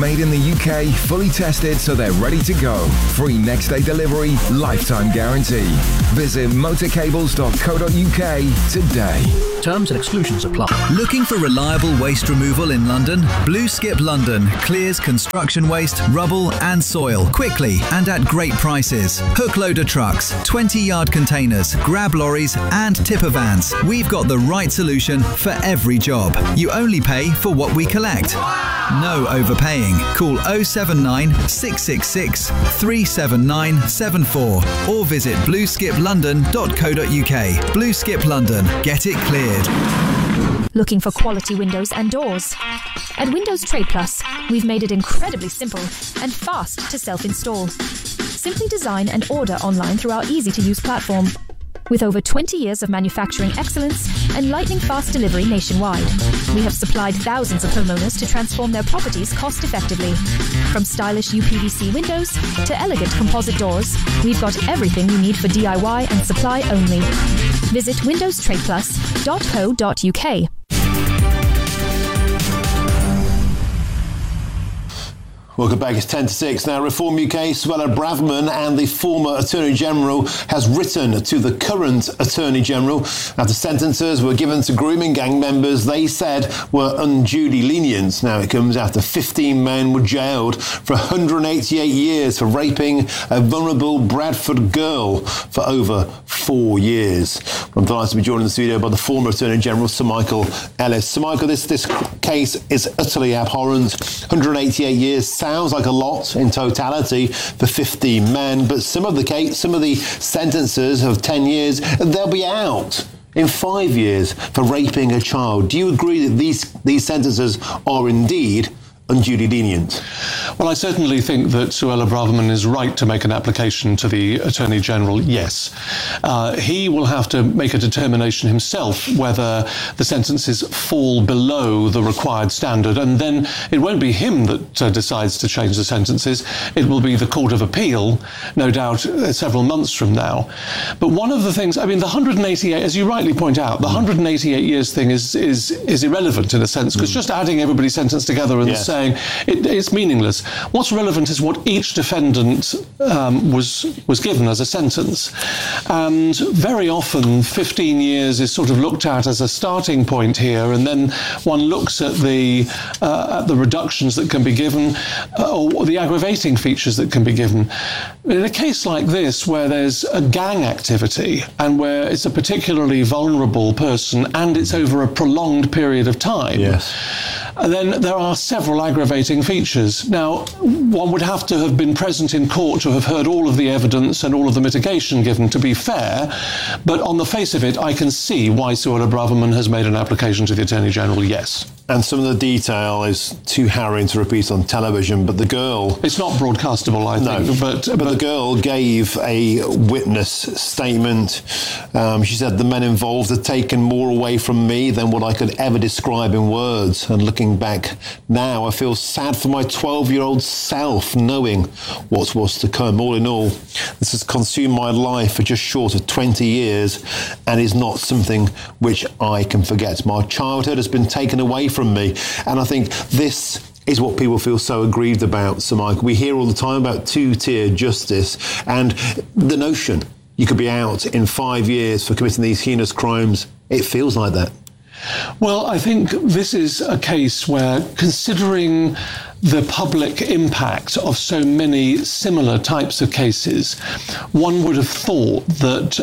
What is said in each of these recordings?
Made in the UK, fully tested so they're ready to go. Free next day delivery, lifetime guarantee. Visit motorcables.co.uk today. Terms and exclusions apply. Looking for reliable waste removal in London? Blue Skip London clears construction waste, rubble and soil quickly and at great prices. Hook loader trucks, 20-yard containers, grab lorries and tipper vans. We've got the right solution for every job. You only pay for what we collect. No overpaying. Call 079 666 37974 or visit blueskiplondon.co.uk. Blue Skip London. Get it cleared. Looking for quality windows and doors? At Windows Trade Plus, we've made it incredibly simple and fast to self-install. Simply design and order online through our easy-to-use platform. With over 20 years of manufacturing excellence and lightning-fast delivery nationwide, we have supplied thousands of homeowners to transform their properties cost-effectively. From stylish UPVC windows to elegant composite doors, we've got everything you need for DIY and supply only. Visit windowstradeplus.co.uk. Welcome back. It's 10 to 6. Now, Reform UK, Suella Braverman and the former Attorney General has written to the current Attorney General after sentences were given to grooming gang members they said were unduly lenient. Now, it comes after 15 men were jailed for 188 years for raping a vulnerable Bradford girl for over 4 years. I'm delighted to be joined in the studio by the former Attorney General, Sir Michael Ellis. Sir Michael, this case is utterly abhorrent. 188 years sounds like a lot in totality for 15 men, but some of the sentences of 10 years, they'll be out in 5 years for raping a child. Do you agree that these sentences are indeed unduly lenient? Well, I certainly think that Suella Braverman is right to make an application to the Attorney General, yes. He will have to make a determination himself whether the sentences fall below the required standard, and then it won't be him that decides to change the sentences. It will be the Court of Appeal, no doubt, several months from now. But one of the things, I mean, the 188, as you rightly point out, the 188 years thing is irrelevant in a sense, because just adding everybody's sentence together and saying it's meaningless. What's relevant is what each defendant was given as a sentence. And very often 15 years is sort of looked at as a starting point here, and then one looks at the reductions that can be given or the aggravating features that can be given. In a case like this, where there's a gang activity and where it's a particularly vulnerable person and it's over a prolonged period of time, then there are several aggravating features. Now, one would have to have been present in court to have heard all of the evidence and all of the mitigation given, to be fair, but on the face of it, I can see why Suella Braverman has made an application to the Attorney General, yes. And some of the detail is too harrowing to repeat on television, but the girl... It's not broadcastable, I think. But the girl gave a witness statement. She said, the men involved had taken more away from me than what I could ever describe in words. And looking back now, I feel sad for my 12-year-old self, knowing what was to come. All in all, this has consumed my life for just short of 20 years and is not something which I can forget. My childhood has been taken away from me, and I think this is what people feel so aggrieved about, Sir Mike. We hear all the time about two-tier justice and the notion you could be out in 5 years for committing these heinous crimes. It feels like that. Well, I think this is a case where, considering the public impact of so many similar types of cases, one would have thought that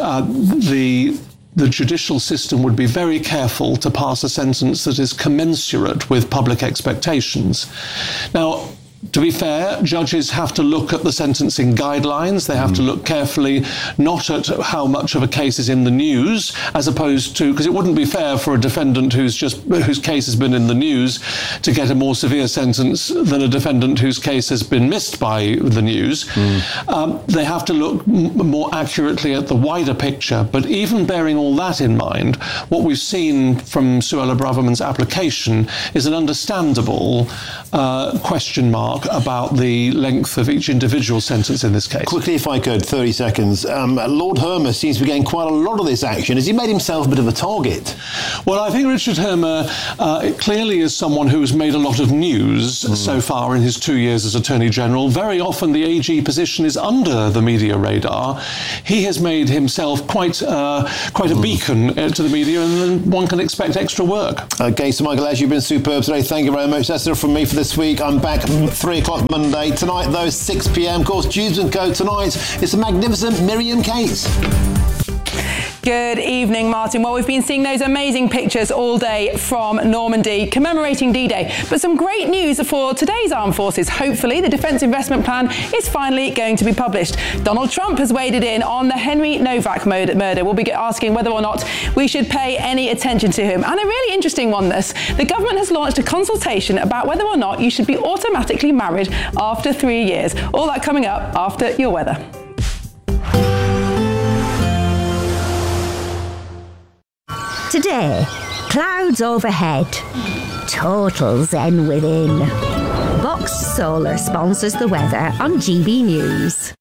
the judicial system would be very careful to pass a sentence that is commensurate with public expectations. Now, to be fair, judges have to look at the sentencing guidelines. They have to look carefully, not at how much of a case is in the news, as opposed to, because it wouldn't be fair for a defendant whose case has been in the news to get a more severe sentence than a defendant whose case has been missed by the news. They have to look more accurately at the wider picture. But even bearing all that in mind, what we've seen from Suella Braverman's application is an understandable question mark Mark, about the length of each individual sentence in this case? Quickly, if I could, 30 seconds. Lord Hermer seems to be getting quite a lot of this action. Has he made himself a bit of a target? Well, I think Richard Hermer clearly is someone who has made a lot of news so far in his 2 years as Attorney General. Very often the AG position is under the media radar. He has made himself quite a beacon to the media, and then one can expect extra work. Okay, so Michael Ash, you've been superb today. Thank you very much. That's it from me for this week. I'm back 3 o'clock Monday. Tonight, though, 6 p.m. Of course, Judes & Co. tonight. It's the magnificent Miriam Cates. Good evening, Martin. Well, we've been seeing those amazing pictures all day from Normandy commemorating D-Day. But some great news for today's armed forces. Hopefully, the Defence Investment Plan is finally going to be published. Donald Trump has waded in on the Henry Novak murder. We'll be asking whether or not we should pay any attention to him. And a really interesting one, this. The government has launched a consultation about whether or not you should be automatically married after 3 years. All that coming up after your weather. Today, clouds overhead, total zen within. Box Solar sponsors the weather on GB News.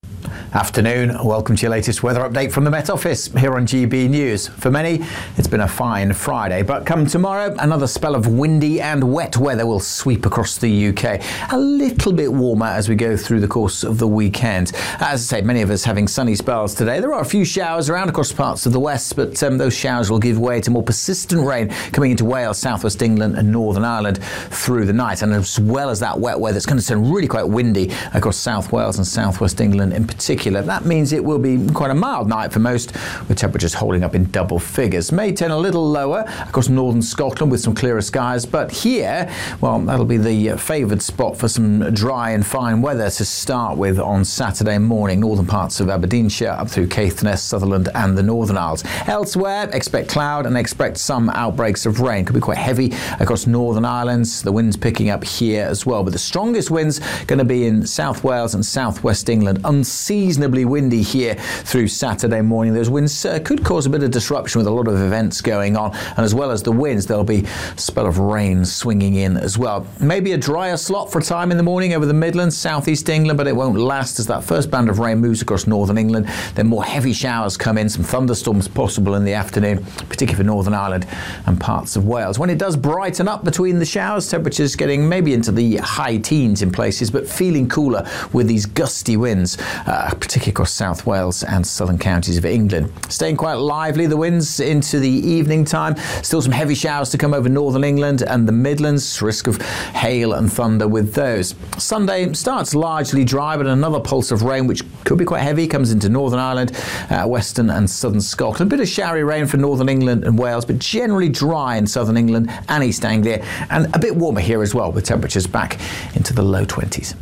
Afternoon, welcome to your latest weather update from the Met Office here on GB News. For many, it's been a fine Friday, but come tomorrow, another spell of windy and wet weather will sweep across the UK. A little bit warmer as we go through the course of the weekend. As I say, many of us having sunny spells today. There are a few showers around across parts of the west, but those showers will give way to more persistent rain coming into Wales, southwest England and Northern Ireland through the night. And as well as that wet weather, it's going to turn really quite windy across South Wales and southwest England in particular. That means it will be quite a mild night for most, with temperatures holding up in double figures. May turn a little lower across northern Scotland with some clearer skies, but here, well, that'll be the favoured spot for some dry and fine weather to start with on Saturday morning. Northern parts of Aberdeenshire up through Caithness, Sutherland and the Northern Isles. Elsewhere, expect cloud and expect some outbreaks of rain. Could be quite heavy across Northern Ireland. The wind's picking up here as well, but the strongest winds going to be in South Wales and southwest England. Unseasonably windy here through Saturday morning. Those winds could cause a bit of disruption with a lot of events going on, and as well as the winds, there'll be a spell of rain swinging in as well. Maybe a drier slot for a time in the morning over the Midlands, southeast England, but it won't last as that first band of rain moves across northern England. Then more heavy showers come in, some thunderstorms possible in the afternoon, particularly for Northern Ireland and parts of Wales. When it does brighten up between the showers, temperatures getting maybe into the high teens in places, but feeling cooler with these gusty winds, particularly across South Wales and southern counties of England. Staying quite lively, the winds into the evening time. Still some heavy showers to come over northern England and the Midlands. Risk of hail and thunder with those. Sunday starts largely dry, but another pulse of rain, which could be quite heavy, comes into Northern Ireland, western and southern Scotland. A bit of showery rain for northern England and Wales, but generally dry in southern England and East Anglia, and a bit warmer here as well, with temperatures back into the low 20s.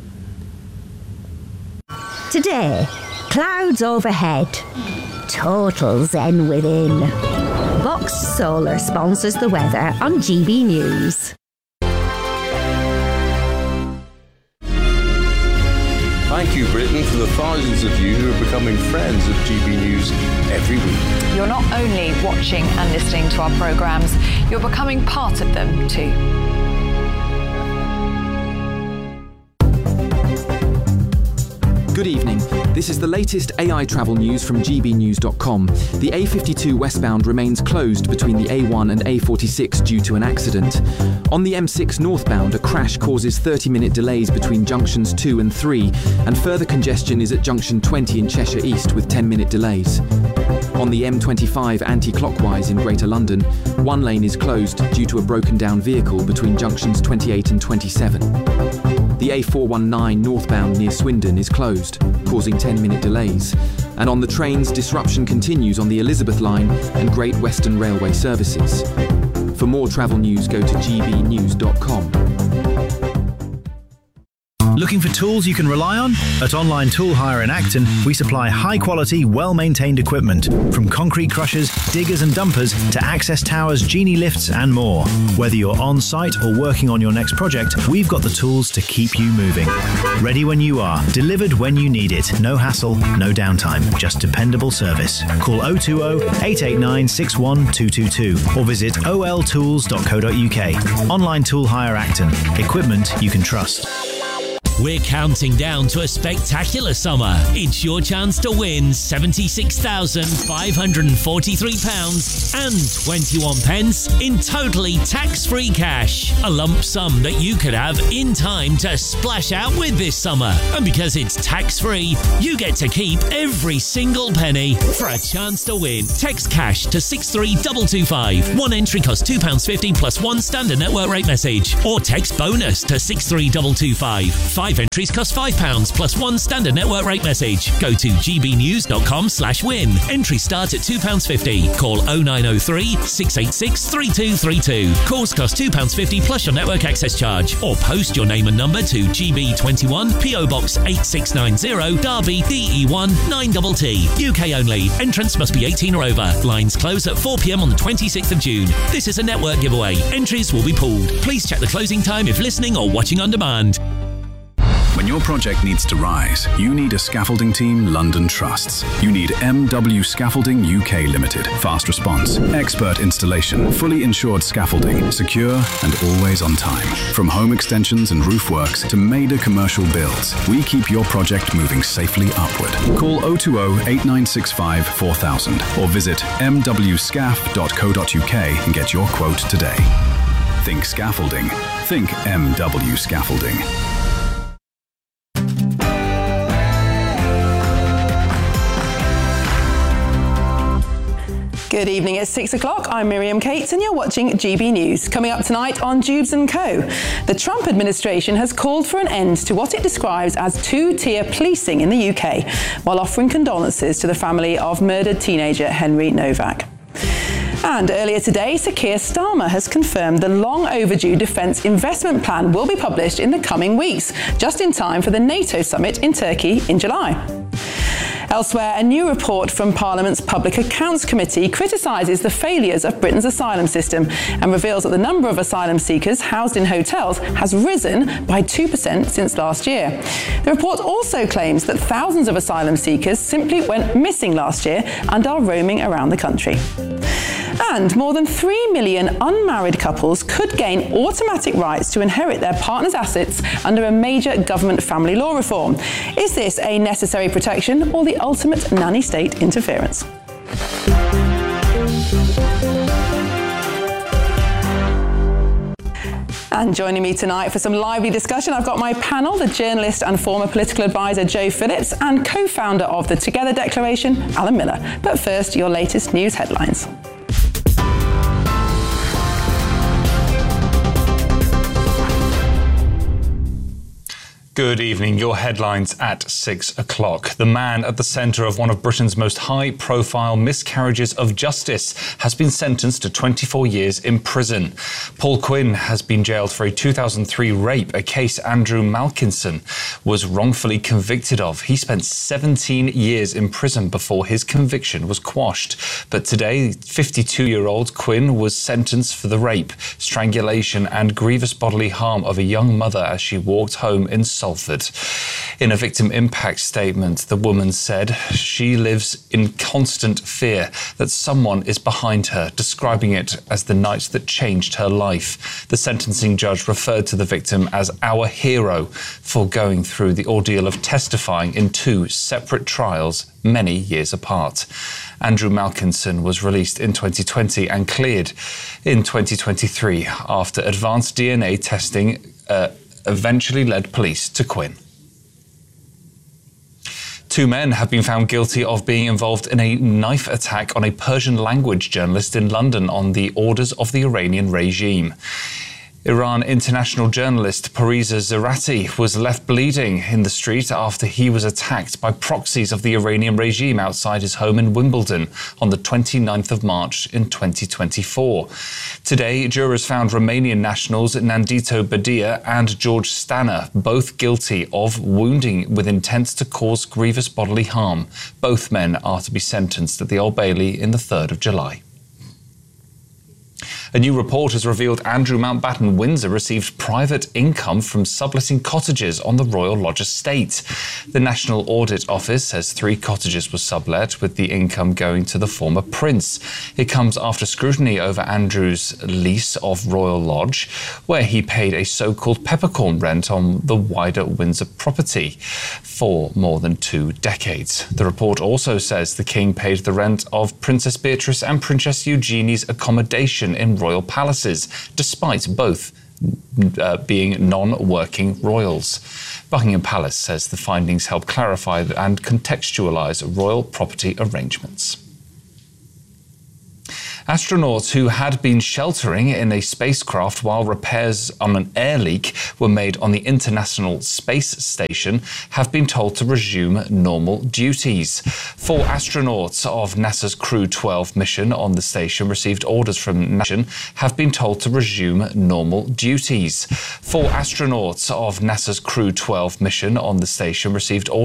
Today, clouds overhead, total zen within. Box Solar sponsors the weather on GB News. Thank you, Britain, for the thousands of you who are becoming friends of GB News every week. You're not only watching and listening to our programmes, you're becoming part of them too. Good evening. This is the latest AI travel news from gbnews.com. The A52 westbound remains closed between the A1 and A46 due to an accident. On the M6 northbound, a crash causes 30-minute delays between junctions 2 and 3, and further congestion is at junction 20 in Cheshire East with 10-minute delays. On the M25 anti-clockwise in Greater London, one lane is closed due to a broken down vehicle between junctions 28 and 27. The A419 northbound near Swindon is closed, causing 10-minute delays. And on the trains, disruption continues on the Elizabeth line and Great Western Railway services. For more travel news, go to gbnews.com. Looking for tools you can rely on? At Online Tool Hire in Acton, we supply high-quality, well-maintained equipment, from concrete crushers, diggers and dumpers to access towers, genie lifts and more. Whether you're on-site or working on your next project, we've got the tools to keep you moving. Ready when you are, delivered when you need it. No hassle, no downtime, just dependable service. Call 020-889-61222 or visit oltools.co.uk. Online Tool Hire Acton. Equipment you can trust. We're counting down to a spectacular summer. It's your chance to win £76,543 and 21 pence in totally tax-free cash. A lump sum that you could have in time to splash out with this summer. And because it's tax-free, you get to keep every single penny. For a chance to win, text cash to 63225. One entry costs £2.50 plus one standard network rate message. Or text bonus to 63225. 5 entries cost £5 plus one standard network rate message. Go to gbnews.com/win. Entry start at £2.50. Call 0903 686 3232. Calls cost £2.50 plus your network access charge. Or post your name and number to GB21 PO Box 8690 Derby DE1 9TT. UK only. Entrance must be 18 or over. Lines close at 4 p.m. on the 26th of June. This is a network giveaway. Entries will be pooled. Please check the closing time if listening or watching on demand. When your project needs to rise, you need a scaffolding team London trusts. You need MW Scaffolding UK Limited. Fast response, expert installation, fully insured scaffolding, secure and always on time. From home extensions and roof works to major commercial builds, we keep your project moving safely upward. Call 020 8965 4000 or visit mwscaf.co.uk and get your quote today. Think scaffolding. Think MW Scaffolding. Good evening, it's 6 o'clock. I'm Miriam Cates and you're watching GB News. Coming up tonight on Jubes & Co. The Trump administration has called for an end to what it describes as two-tier policing in the UK, while offering condolences to the family of murdered teenager Henry Novak. And earlier today, Sir Keir Starmer has confirmed the long-overdue defence investment plan will be published in the coming weeks, just in time for the NATO summit in Turkey in July. Elsewhere, a new report from Parliament's Public Accounts Committee criticises the failures of Britain's asylum system and reveals that the number of asylum seekers housed in hotels has risen by 2% since last year. The report also claims that thousands of asylum seekers simply went missing last year and are roaming around the country. And more than 3 million unmarried couples could gain automatic rights to inherit their partner's assets under a major government family law reform. Is this a necessary protection or the ultimate nanny state interference? And joining me tonight for some lively discussion, I've got my panel, the journalist and former political advisor Joe Phillips and co-founder of the Together Declaration, Alan Miller. But first, your latest news headlines. Good evening. Your headlines at 6 o'clock. The man at the centre of one of Britain's most high-profile miscarriages of justice has been sentenced to 24 years in prison. Paul Quinn has been jailed for a 2003 rape, a case Andrew Malkinson was wrongfully convicted of. He spent 17 years in prison before his conviction was quashed. But today, 52-year-old Quinn was sentenced for the rape, strangulation and grievous bodily harm of a young mother as she walked home in Salford. In a victim impact statement, the woman said she lives in constant fear that someone is behind her, describing it as the night that changed her life. The sentencing judge referred to the victim as our hero for going through the ordeal of testifying in 2 separate trials many years apart. Andrew Malkinson was released in 2020 and cleared in 2023 after advanced DNA testing eventually led police to Quinn. 2 men have been found guilty of being involved in a knife attack on a Persian language journalist in London on the orders of the Iranian regime. Iran international journalist Parisa Zarati was left bleeding in the street after he was attacked by proxies of the Iranian regime outside his home in Wimbledon on the 29th of March in 2024. Today, jurors found Romanian nationals Nandito Badia and George Stanner both guilty of wounding with intent to cause grievous bodily harm. Both men are to be sentenced at the Old Bailey in the 3rd of July. A new report has revealed Andrew Mountbatten Windsor received private income from subletting cottages on the Royal Lodge estate. The National Audit Office says 3 cottages were sublet, with the income going to the former prince. It comes after scrutiny over Andrew's lease of Royal Lodge, where he paid a so-called peppercorn rent on the wider Windsor property for more than 2 decades. The report also says the King paid the rent of Princess Beatrice and Princess Eugenie's accommodation in royal palaces, despite both being non-working royals. Buckingham Palace says the findings help clarify and contextualise royal property arrangements. Astronauts who had been sheltering in a spacecraft while repairs on an air leak were made on the International Space Station have been told to resume normal duties. 4 astronauts of NASA's Crew 12 mission on the station received orders from NASA have been told to resume normal duties. 4 astronauts of NASA's Crew 12 mission on the station received orders